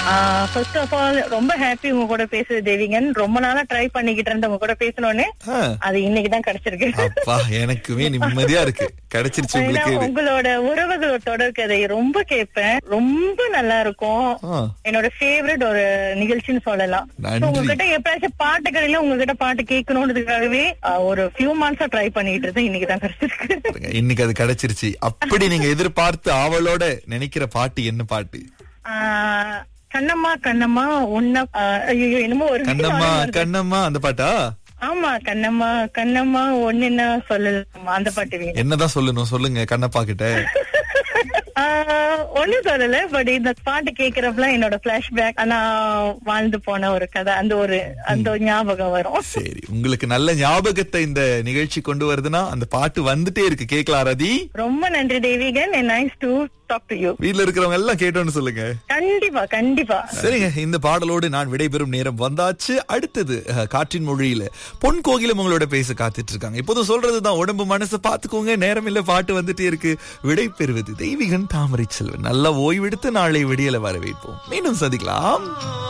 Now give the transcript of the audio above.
First of all ரொம்ப happy உங்க கூட பேசுறது தேவிகன். ரொம்ப நாளா ட்ரை பண்ணிக்கிட்டு இருந்த உங்க கூட பேசணும்னு, அது இன்னைக்குதான் கிடைச்சிருக்கு. அப்பா, எனக்குமே நிம்மதியா இருக்கு, கிடைச்சிருச்சு உங்களுக்கு. உங்களோட உறவுகளோட தொடர் கதை ரொம்ப கேட்பேன், ரொம்ப நல்லா இருக்கும். என்னோட ஃபேவரட் ஒரு நிகழ்ச்சின்னு சொல்லலாம். உங்ககிட்ட எப்பயாச்சும் பாட்டுக்கடையில உங்ககிட்ட பாட்டு கேட்கணும்ன்றதுக்காகவே ஒரு ஃபியூ மந்த்ஸா ட்ரை பண்ணிட்டு இருந்தேன், இன்னைக்குதான் கிடைச்சிருக்கு. இன்னைக்கு அது கிடைச்சிருச்சு. அப்படி நீங்க எதிர்பார்த்து ஆவலோட நினைக்கிற பாட்டு என்ன பாட்டு? கண்ணம்மா கண்ணம்மா உன்ன என்னமோ ஒரு கண்ணம்மா கண்ணம்மா அந்த பாட்டா? ஆமா, கண்ணம்மா கண்ணம்மா ஒன்னு சொல்லலாமா அந்த பாட்டு. என்னதான் சொல்லணும் சொல்லுங்க கண்ணப்பா கிட்ட. ஒண்ணும் சொல்லல, பட் இந்த பாட்டு கேக்குறப்பெல்லாம் என்னோட பிளாஷ்பேக், ஆனா வாழ்ந்து போன ஒரு கதை, அந்த ஞாபகம் வரும். சரி, உங்களுக்கு நல்ல ஞாபகத்தை இந்த நிகழ்ச்சி கொண்டு வருதுன்னா அந்த பாட்டு வந்துட்டே இருக்கு, கேட்கலாம் ரதி. ரொம்ப நன்றி தேவிகன். Nice to talk to you. வீட்ல இருக்கிறவங்க எல்லாம் கேட்டோன்னு சொல்லுங்க. கண்டிப்பா கண்டிப்பா. சரிங்க, இந்த பாடலோடு நான் விடைபெறும் நேரம் வந்தாச்சு. அடுத்தது காற்றின் மொழியில பொன் கோகிலம் உங்களோட பேச காத்துட்டு இருக்காங்க. இப்போதும் சொல்றதுதான், உடம்பு மனசை பாத்துக்கோங்க, நேரம் இல்ல, பாட்டு வந்துட்டே இருக்கு. விடை பெறுவது தெய்வீகன் தாமரை செல்வன். நல்லா ஓய்வெடுத்து நாளை விடியல வரவேற்போம். மீண்டும் சந்திக்கலாம்.